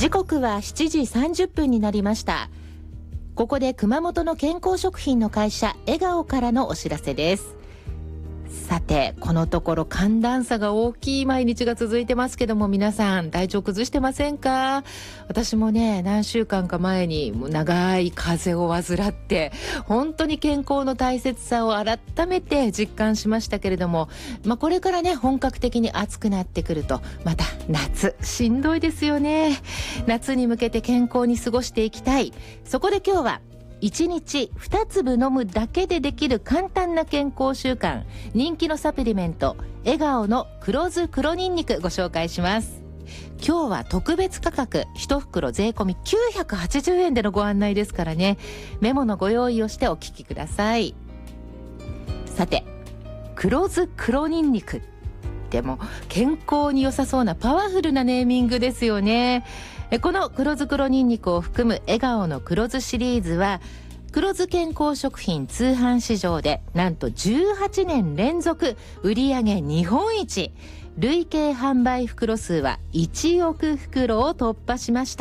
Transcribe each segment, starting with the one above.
時刻は7時30分になりました。ここで熊本の健康食品の会社笑顔からのお知らせです。さて、このところ寒暖差が大きい毎日が続いてますけども、皆さん体調崩してませんか？私もね、何週間か前に長い風邪を患って本当に健康の大切さを改めて実感しましたけれども、これからね本格的に暑くなってくるとまた夏しんどいですよね。夏に向けて健康に過ごしていきたい。そこで今日は1日2粒飲むだけでできる簡単な健康習慣、人気のサプリメント笑顔の黒酢黒ニンニクご紹介します。今日は特別価格1袋税込み980円でのご案内ですからね、メモのご用意をしてお聞きください。さて、黒酢黒ニンニクでも健康に良さそうなパワフルなネーミングですよね。この黒酢黒ニンニクを含む笑顔の黒酢シリーズは黒酢健康食品通販市場でなんと18年連続売上日本一、累計販売袋数は1億袋を突破しました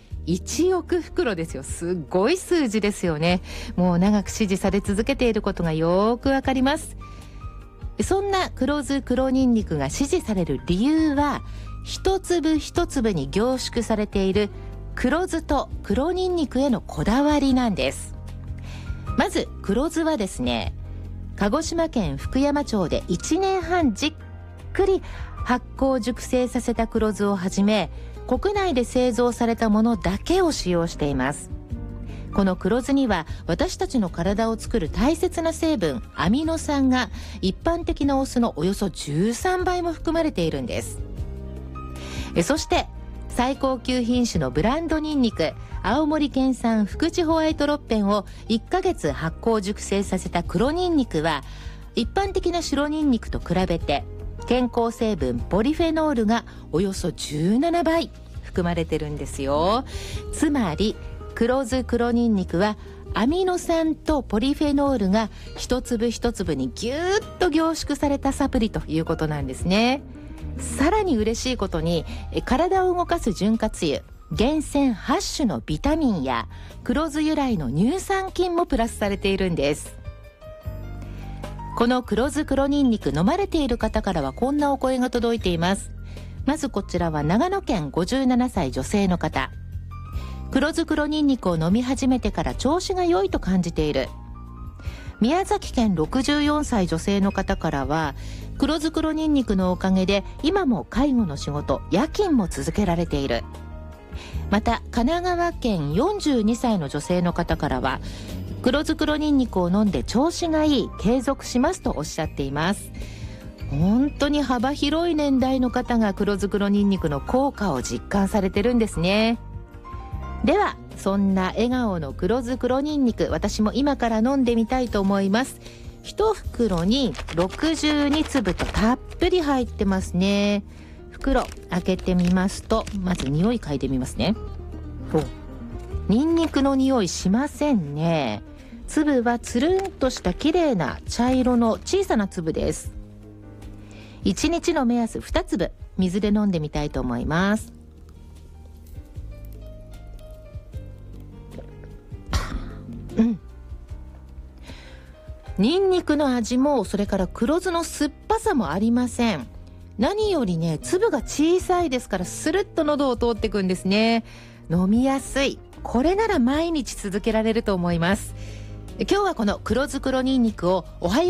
。1億袋ですよ。すごい数字ですよね。もう長く支持され続けていることがよくわかります。そんな黒酢黒ニンニクが支持される理由は、一粒一粒に凝縮されている黒酢と黒ニンニクへのこだわりなんです。まず黒酢はですね、鹿児島県福山町で1年半じっくり発酵熟成させた黒酢をはじめ、国内で製造されたものだけを使用しています。この黒酢には私たちの体を作る大切な成分アミノ酸が一般的なお酢のおよそ13倍も含まれているんです。そして最高級品種のブランドニンニク青森県産福地ホワイトロッペンを1ヶ月発酵熟成させた黒ニンニクは、一般的な白ニンニクと比べて健康成分ポリフェノールがおよそ17倍含まれてるんですよ。つまり黒酢黒ニンニクはアミノ酸とポリフェノールが一粒一粒にぎゅーっと凝縮されたサプリということなんですね。さらに嬉しいことに、体を動かす潤滑油厳選8種のビタミンや黒酢由来の乳酸菌もプラスされているんです。この黒酢黒ニンニク飲まれている方からはこんなお声が届いています。まずこちらは長野県57歳女性の方。黒酢黒ニンニクを飲み始めてから調子が良いと感じている。宮崎県64歳女性の方からは、黒酢黒ニンニクのおかげで今も介護の仕事夜勤も続けられている。また神奈川県42歳の女性の方からは、黒酢黒ニンニクを飲んで調子がいい、継続しますとおっしゃっています。本当に幅広い年代の方が黒酢黒ニンニクの効果を実感されてるんですね。ではそんな笑顔の黒酢黒ニンニク、私も今から飲んでみたいと思います。一袋に62粒とたっぷり入ってますね。袋開けてみますと、まず匂い嗅いでみますね。ニンニクの匂いしませんね。粒はつるんとした綺麗な茶色の小さな粒です。1日の目安2粒水で飲んでみたいと思います。ニンニクの味も、それから黒酢の酸っぱさもありません。何よりね、粒が小さいですからスルッと喉を通っていくんですね。飲みやすい。これなら毎日続けられると思います。今日はこの黒酢黒ニンニクをおはよう